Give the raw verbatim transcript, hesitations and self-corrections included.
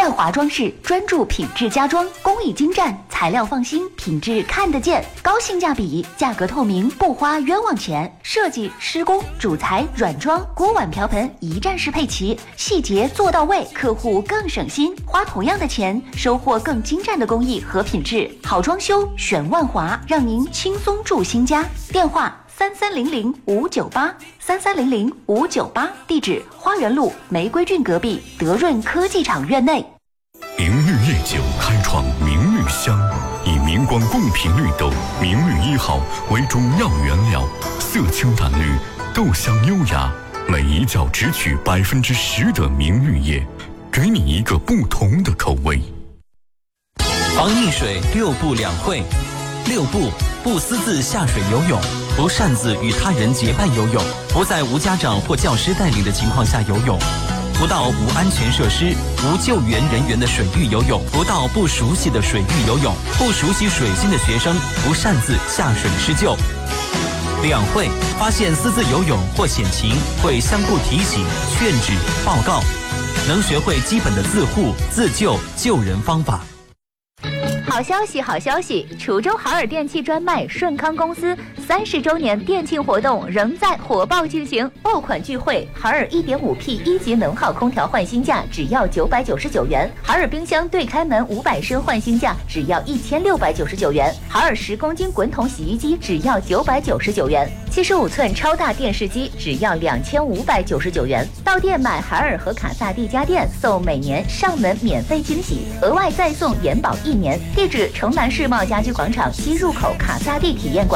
万华装饰专注品质家装，工艺精湛，材料放心，品质看得见，高性价比，价格透明，不花冤枉钱。设计、施工、主材、软装、锅碗瓢盆一站式配齐，细节做到位，客户更省心，花同样的钱，收获更精湛的工艺和品质。好装修选万华，让您轻松住新家。电话三三零零五九八三三零零五九八，地址花园路玫瑰郡隔壁德润科技厂院内。 明绿夜酒开创明绿香，以明光贡品绿豆明绿一号为主要原料，色清淡绿，豆香优雅，每一窖只取百分之十的明绿叶，给你一个不同的口味。 防溺水六不两会，六不：不私自下水游泳，不擅自与他人结伴游泳，不在无家长或教师带领的情况下游泳，不到无安全设施、无救援人员的水域游泳，不到不熟悉的水域游泳，不熟悉水性的学生不擅自下水施救。两会：发现私自游泳或险情，会相互提醒、劝止、报告，能学会基本的自护、自救、救人方法。 好消息，好消息！滁州海尔电器专卖顺康公司三十周年店庆活动仍在火爆进行，爆款聚会，海尔 一点五 P 一级能耗空调换新价只要九百九十九元，海尔冰箱对开门五百升换新价只要一千六百九十九元，海尔十公斤滚筒洗衣机只要九百九十九元，七十五寸超大电视机只要两千五百九十九元。到店买海尔和卡萨帝家电送每年上门免费惊喜，额外再送延保一年。地址：城南世贸家居广场西入口卡萨帝体验馆。